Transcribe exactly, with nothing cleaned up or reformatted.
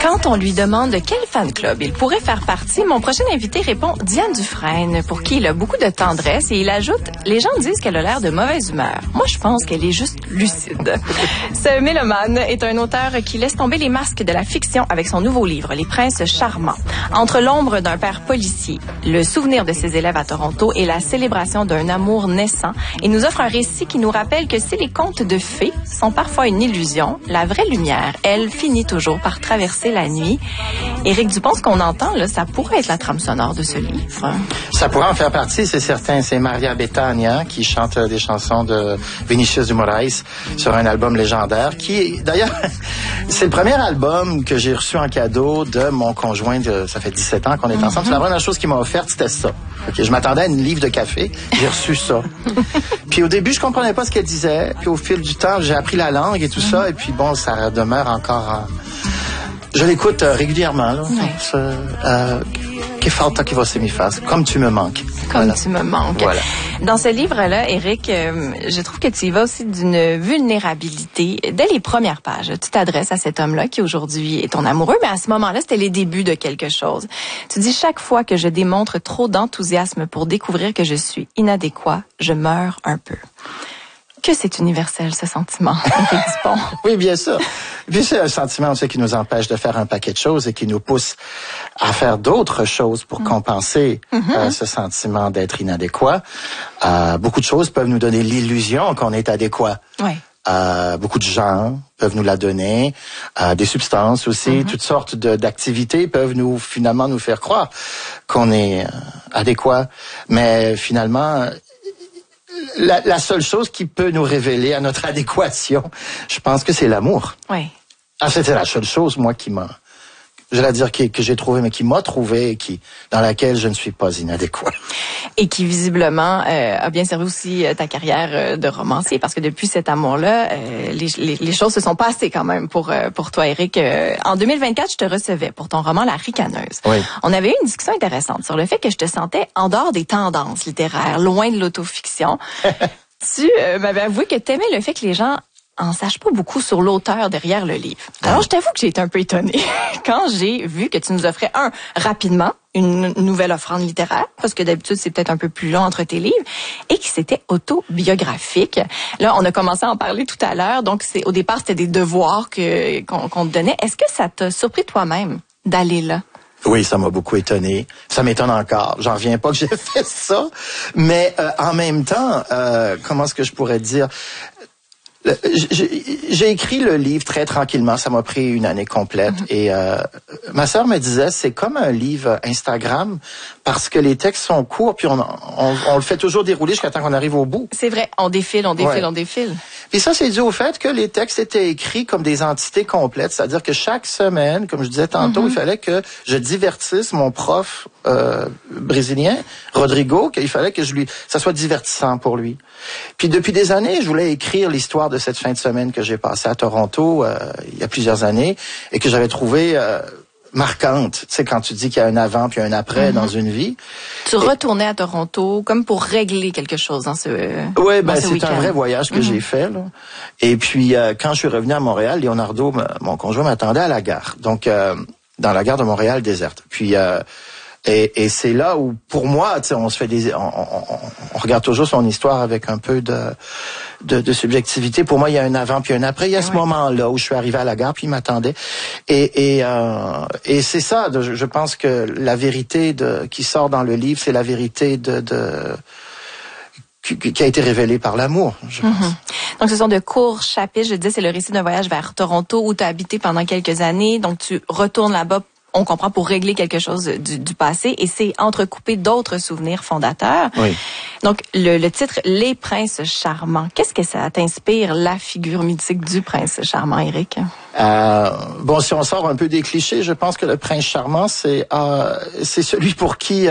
Quand on lui demande de quel fan club il pourrait faire partie, mon prochain invité répond Diane Dufresne, pour qui il a beaucoup de tendresse, et il ajoute « Les gens disent qu'elle a l'air de mauvaise humeur. Moi, je pense qu'elle est juste lucide. » Ce mélomane est un auteur qui laisse tomber les masques de la fiction avec son nouveau livre, Les Princes charmants. Entre l'ombre d'un père policier, le souvenir de ses élèves à Toronto et la célébration d'un amour naissant, il nous offre un récit qui nous rappelle que si les contes de fées sont parfois une illusion, la vraie lumière, elle, finit toujours par traverser la nuit. Éric Dupont, ce qu'on entend, là, ça pourrait être la trame sonore de ce livre. Ça pourrait en faire partie, c'est certain. C'est Maria Bethânia qui chante des chansons de Vinicius de Moraes sur un album légendaire qui, d'ailleurs, c'est le premier album que j'ai reçu en cadeau de mon conjoint. De, ça fait dix-sept ans qu'on est ensemble. Mm-hmm. C'est la première chose qu'il m'a offerte, c'était ça. Okay, je m'attendais à une livre de café, j'ai reçu ça. Puis au début, je comprenais pas ce qu'elle disait. Puis au fil du temps, j'ai appris la langue et tout mm-hmm. ça. Et puis bon, ça demeure encore... En... Je l'écoute euh, régulièrement. Là. Ouais. Euh, que falta que você me fasse, comme tu me manques. Comme voilà. tu me manques. Voilà. Dans ce livre-là, Éric, euh, je trouve que tu y vas aussi d'une vulnérabilité. Dès les premières pages, tu t'adresses à cet homme-là qui aujourd'hui est ton amoureux, mais à ce moment-là, c'était les débuts de quelque chose. Tu dis, chaque fois que je démontre trop d'enthousiasme pour découvrir que je suis inadéquat, je meurs un peu. Que c'est universel, ce sentiment, Éric Dupont. Oui, bien sûr. Puis c'est un sentiment aussi qui nous empêche de faire un paquet de choses et qui nous pousse à faire d'autres choses pour mmh. compenser mmh. euh, ce sentiment d'être inadéquat. Euh, beaucoup de choses peuvent nous donner l'illusion qu'on est adéquat. Oui. Euh, beaucoup de gens peuvent nous la donner, euh, des substances aussi, mm-hmm. toutes sortes de, d'activités peuvent nous finalement nous faire croire qu'on est euh, adéquat, mais finalement la, la seule chose qui peut nous révéler à notre adéquation, je pense que c'est l'amour. Oui. Ah, c'était la seule chose moi qui m'a, je vais dire que, que j'ai trouvé, mais qui m'a trouvé et qui dans laquelle je ne suis pas inadéquat. Et qui visiblement euh, a bien servi aussi euh, ta carrière euh, de romancier, parce que depuis cet amour-là, euh, les, les, les choses se sont passées quand même pour euh, pour toi, Éric. Euh, en deux mille vingt-quatre, je te recevais pour ton roman La Ricaneuse. Oui. On avait eu une discussion intéressante sur le fait que je te sentais en dehors des tendances littéraires, loin de l'autofiction. Tu euh, m'avais avoué que t'aimais le fait que les gens en sachent pas beaucoup sur l'auteur derrière le livre. Alors, je t'avoue que j'ai été un peu étonnée quand j'ai vu que tu nous offrais, un, rapidement, une nouvelle offrande littéraire, parce que d'habitude, c'est peut-être un peu plus long entre tes livres, et que c'était autobiographique. Là, on a commencé à en parler tout à l'heure, donc c'est au départ, c'était des devoirs que qu'on, qu'on te donnait. Est-ce que ça t'a surpris toi-même d'aller là? Oui, ça m'a beaucoup étonné. Ça m'étonne encore. J'en reviens pas que j'ai fait ça. Mais euh, en même temps, euh, comment est-ce que je pourrais dire... J'ai écrit le livre très tranquillement. Ça m'a pris une année complète. Mm-hmm. Et euh, ma sœur me disait, c'est comme un livre Instagram parce que les textes sont courts, puis on, on, on le fait toujours dérouler jusqu'à temps qu'on arrive au bout. C'est vrai, on défile, on défile, ouais. on défile. Et ça, c'est dû au fait que les textes étaient écrits comme des entités complètes. C'est-à-dire que chaque semaine, comme je disais tantôt, mm-hmm. il fallait que je divertisse mon prof euh, brésilien, Rodrigo, qu'il fallait que je lui, ça soit divertissant pour lui. Puis depuis des années, je voulais écrire l'histoire de cette fin de semaine que j'ai passée à Toronto euh, il y a plusieurs années et que j'avais trouvé euh, marquante. Tu sais, quand tu dis qu'il y a un avant puis un après mm-hmm. dans une vie. Tu et... retournais à Toronto comme pour régler quelque chose dans ce Oui, ben c'est week-end. un vrai voyage que mm-hmm. j'ai fait. Là. Et puis, euh, quand je suis revenu à Montréal, Leonardo, mon conjoint, m'attendait à la gare. Donc, euh, dans la gare de Montréal déserte. Puis... Euh, Et, et c'est là où, pour moi, tu sais, on se fait des, on, on, on regarde toujours son histoire avec un peu de, de, de subjectivité. Pour moi, il y a un avant puis un après. Il y a ce ouais. moment-là où je suis arrivé à la gare puis il m'attendait. Et, et, euh, et c'est ça. Je, je pense que la vérité de, qui sort dans le livre, c'est la vérité de, de qui, qui a été révélée par l'amour, je pense. Mm-hmm. Donc, ce sont de courts chapitres. Je dis, c'est le récit d'un voyage vers Toronto où tu as habité pendant quelques années. Donc, tu retournes là-bas. On comprend pour régler quelque chose du, du passé et c'est entrecoupé d'autres souvenirs fondateurs. Oui. Donc, le, le titre « Les princes charmants », qu'est-ce que ça t'inspire, la figure mythique du prince charmant, Éric? Euh, bon, si on sort un peu des clichés, je pense que le prince charmant, c'est euh, c'est celui pour qui...